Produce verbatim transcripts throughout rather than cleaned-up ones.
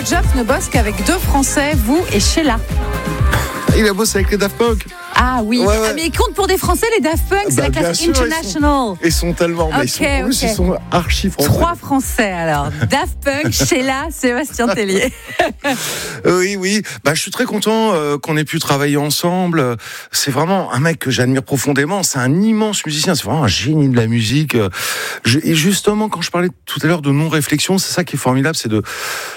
Jobs ne bosse qu'avec deux Français, vous et Sheila. Il a bossé avec les Daft Punk. Ah oui, ouais, ouais. Ah, mais ils comptent pour des Français, les Daft Punk, c'est bah, la classe sûr, international. Ils sont, ils sont tellement, mais okay, ils sont, en plus, okay. ils sont archi français. Trois Français alors, Daft Punk, Sheila, Sébastien Tellier. Oui, oui, bah, je suis très content euh, qu'on ait pu travailler ensemble. C'est vraiment un mec que j'admire profondément. C'est un immense musicien, c'est vraiment un génie de la musique. Je, et justement, quand je parlais tout à l'heure de non-réflexion, c'est ça qui est formidable, c'est de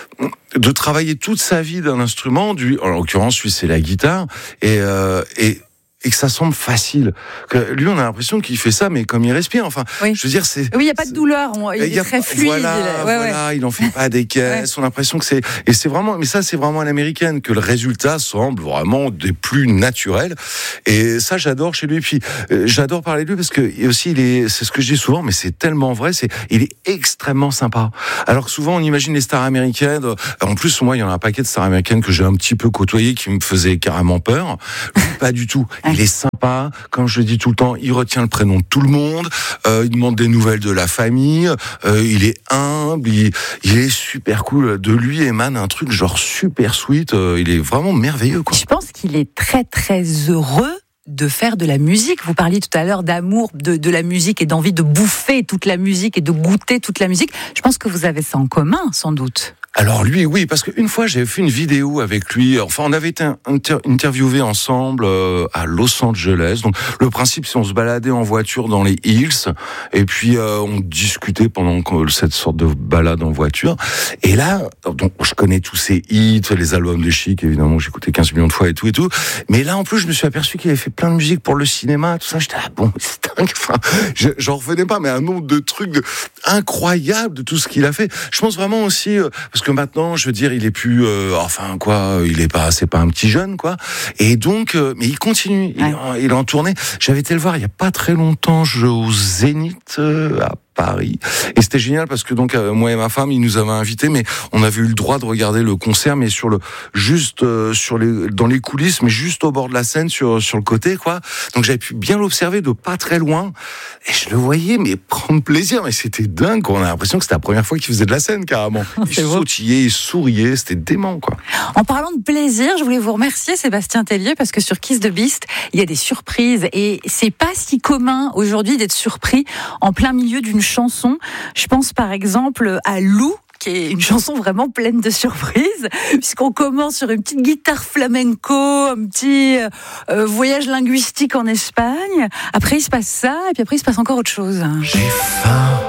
de travailler toute sa vie d'un instrument. Du, en l'occurrence, lui, c'est la guitare, et euh, et et que ça semble facile. Que lui, on a l'impression qu'il fait ça, mais comme il respire. Enfin, oui. je veux dire, c'est. Oui, il n'y a pas de douleur. On, il est a, très fluide. Voilà, il est, ouais, voilà, ouais. il en fait pas des caisses. Ouais. On a l'impression que c'est. Et c'est vraiment. Mais ça, c'est vraiment à l'américaine que le résultat semble vraiment des plus naturels. Et ça, j'adore chez lui. Puis, euh, j'adore parler de lui parce que et aussi, il est. C'est ce que je dis souvent, mais c'est tellement vrai. C'est. Il est extrêmement sympa. Alors que souvent, on imagine les stars américaines. En plus, moi, il y en a un paquet de stars américaines que j'ai un petit peu côtoyé qui me faisaient carrément peur. Lui, pas du tout. Il est sympa. Comme je le dis tout le temps, il retient le prénom de tout le monde, euh, il demande des nouvelles de la famille, euh, il est humble, il, il est super cool. De lui émane un truc genre super sweet, euh, il est vraiment merveilleux, quoi. Je pense qu'il est très très heureux de faire de la musique. Vous parliez tout à l'heure d'amour de, de la musique et d'envie de bouffer toute la musique et de goûter toute la musique. Je pense que vous avez ça en commun, sans doute. Alors lui, oui, parce qu'une fois j'avais fait une vidéo avec lui. Enfin, on avait été inter- interviewés ensemble euh, à Los Angeles. Donc le principe, c'est on se baladait en voiture dans les Hills et puis euh, on discutait pendant cette sorte de balade en voiture. Et là, donc je connais tous ses hits, les albums de Chic, évidemment, j'ai écouté quinze millions de fois et tout et tout. Mais là, en plus, je me suis aperçu qu'il avait fait plein de musique pour le cinéma, tout ça. J'étais ah bon, c'est dingue. Enfin, je, j'en revenais pas, mais un nombre de trucs de, incroyables de tout ce qu'il a fait. Je pense vraiment aussi euh, parce que maintenant, je veux dire, il est plus, euh, enfin quoi, il est pas, c'est pas un petit jeune, quoi. Et donc, euh, mais il continue, il, ouais. il est en tournée. J'avais été le voir il y a pas très longtemps, je au Zénith euh, à Paris, et c'était génial parce que donc euh, moi et ma femme, ils nous avaient invités, mais on avait eu le droit de regarder le concert, mais sur le juste euh, sur les dans les coulisses, mais juste au bord de la scène, sur sur le côté, quoi. Donc j'avais pu bien l'observer de pas très loin, et je le voyais, mais prendre plaisir, mais c'était dingue, quoi. On a l'impression que c'était la première fois qu'il faisait de la scène, carrément. Il sautillait, il souriait, c'était dément, quoi. En parlant de plaisir, je voulais vous remercier, Sébastien Tellier, parce que sur Kiss the Beast, il y a des surprises, et c'est pas si commun aujourd'hui d'être surpris en plein milieu d'une chanson. Je pense par exemple à Lou, qui est une chanson vraiment pleine de surprises, puisqu'on commence sur une petite guitare flamenco, un petit euh, voyage linguistique en Espagne. Après, il se passe ça, et puis après, il se passe encore autre chose. J'ai faim,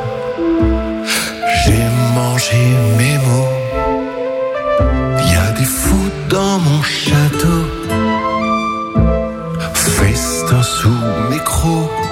j'ai mangé mes mots. Il y a des fous dans mon château, festin sous mes crocs.